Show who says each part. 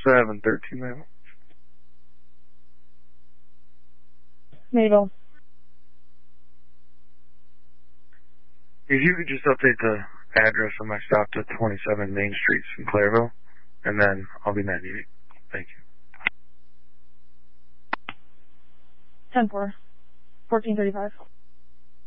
Speaker 1: 713 Mayville.
Speaker 2: Mayville.
Speaker 1: If you could just update the address of my stop to 27 Main Street, Sinclairville, and then I'll be 98. Thank you.
Speaker 2: 10-4. 1435.